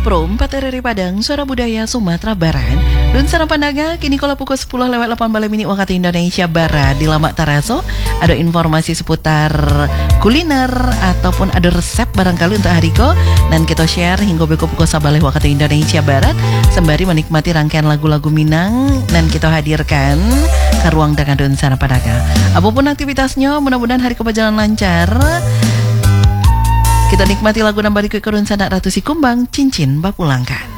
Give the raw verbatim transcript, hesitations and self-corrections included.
Pro empat R R I Padang, Suara Budaya Sumatera Barat. Dan sana pandaga, kini kalau pukul sepuluh lewat delapan belas menit waktu Indonesia Barat di Lamak Taraso, ada informasi seputar kuliner ataupun ada resep barangkali untuk hari ko, dan kita share hingga pukul sebelas waktu Indonesia Barat sembari menikmati rangkaian lagu-lagu Minang dan kita hadirkan ke ruang dengan dan sana pandaga. Apapun aktivitasnya, mudah-mudahan hari ko berjalan lancar. Kita nikmati lagu nambah di Kurun Sanak Ratu Si Kumbang, Cincin Bapulangkan.